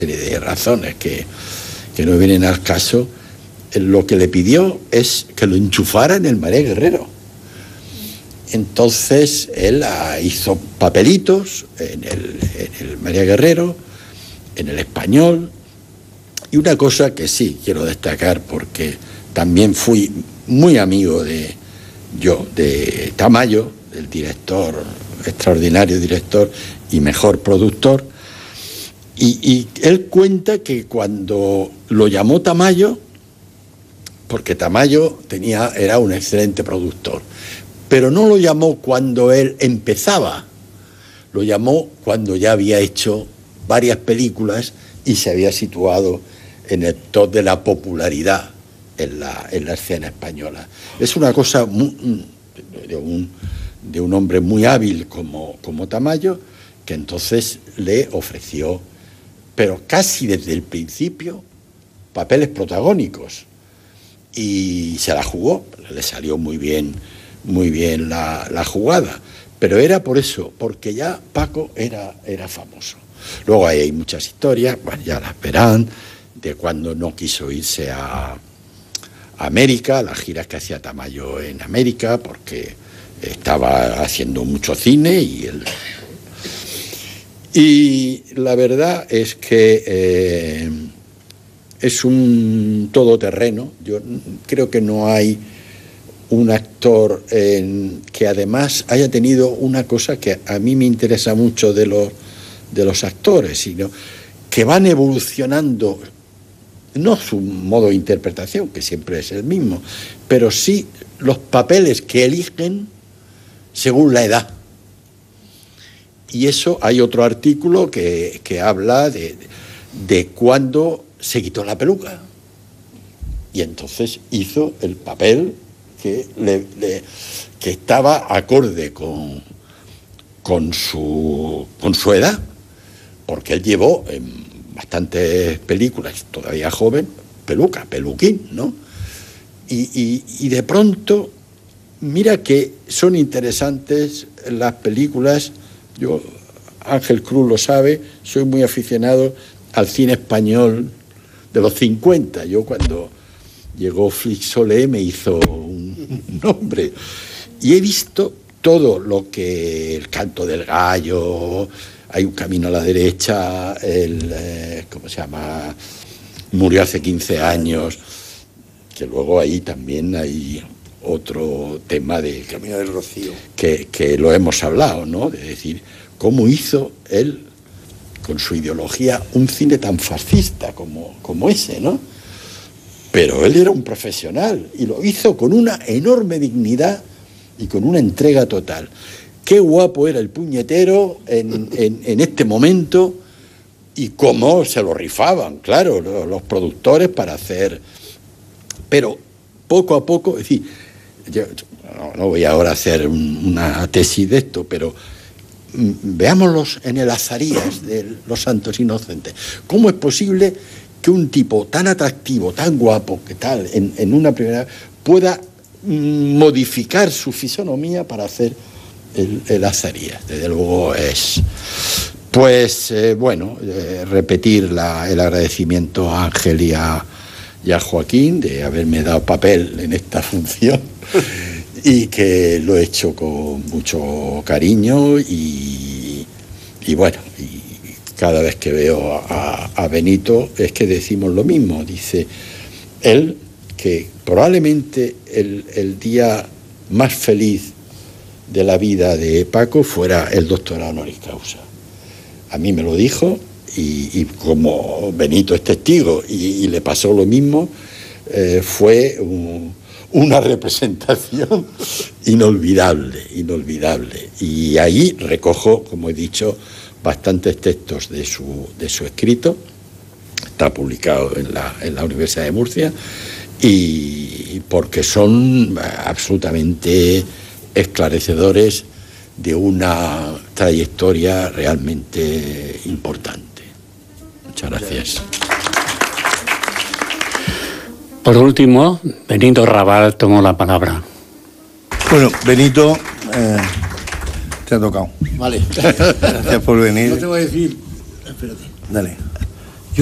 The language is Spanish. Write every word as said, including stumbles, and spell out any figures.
de razones que, que no vienen al caso. Lo que le pidió es que lo enchufara en el María Guerrero. Entonces él hizo papelitos en el, en el María Guerrero, en el Español, y una cosa que sí quiero destacar, porque también fui muy amigo de yo, de Tamayo, el director, extraordinario director y mejor productor, y, y él cuenta que cuando lo llamó Tamayo, porque Tamayo tenía, era un excelente productor, pero no lo llamó cuando él empezaba, lo llamó cuando ya había hecho varias películas y se había situado en el top de la popularidad en la, en la escena española. Es una cosa muy, de, un, de un hombre muy hábil como, como Tamayo, que entonces le ofreció, pero casi desde el principio, papeles protagónicos. Y se la jugó, le salió muy bien, muy bien la, la jugada, pero era por eso, porque ya Paco era, era famoso. Luego ahí hay muchas historias, bueno, ya las verán, de cuando no quiso irse a, a América, las giras que hacía Tamayo en América, porque estaba haciendo mucho cine y él... Y la verdad es que eh, es un todoterreno. Yo creo que no hay un actor en, que además haya tenido una cosa que a mí me interesa mucho de los, de los actores, sino que van evolucionando, no su modo de interpretación, que siempre es el mismo, pero sí los papeles que eligen según la edad. Y eso, hay otro artículo que, que habla de, de cuándo se quitó la peluca. Y entonces hizo el papel que, le, le, que estaba acorde con, con, su, con su edad, porque él llevó en bastantes películas, todavía joven, peluca, peluquín, ¿no? Y, y, y de pronto, mira que son interesantes las películas. Yo, Ángel Cruz lo sabe, soy muy aficionado al cine español de los cincuenta. Yo cuando llegó Flix Solé me hizo un nombre. Y he visto todo lo que... El canto del gallo, Hay un camino a la derecha, el, eh, ¿cómo se llama? Murió hace quince años, que luego ahí también hay otro tema de... Camino del Rocío. Que, que lo hemos hablado, ¿no? De decir, cómo hizo él, con su ideología, un cine tan fascista como, como ese, ¿no? Pero él era un profesional y lo hizo con una enorme dignidad y con una entrega total. Qué guapo era el puñetero en, en, en este momento y cómo se lo rifaban, claro, los, los productores para hacer... Pero poco a poco, es decir, yo no, no voy ahora a hacer un, una tesis de esto, pero mm, veámoslos en el Azarías de Los Santos Inocentes. ¿Cómo es posible que un tipo tan atractivo, tan guapo, que tal, en, en una primera, pueda mm, modificar su fisonomía para hacer el, el Azarías? Desde luego es... Pues, eh, bueno, eh, repetir la, el agradecimiento a Ángel y a, y a Joaquín de haberme dado papel en esta función y que lo he hecho con mucho cariño y, y bueno, y cada vez que veo a, a Benito es que decimos lo mismo. Dice él que probablemente el, el día más feliz de la vida de Paco fuera el doctorado honoris causa. A mí me lo dijo y, y como Benito es testigo y, y le pasó lo mismo, eh, fue un, una representación inolvidable, inolvidable. Y ahí recojo, como he dicho, bastantes textos de su, de su escrito. Está publicado en la, en la Universidad de Murcia y porque son absolutamente esclarecedores de una trayectoria realmente importante. Muchas gracias. Por último, Benito Rabal tomó la palabra. Bueno, Benito, eh, te ha tocado. Vale. Gracias por venir. No te voy a decir... Espérate. Dale.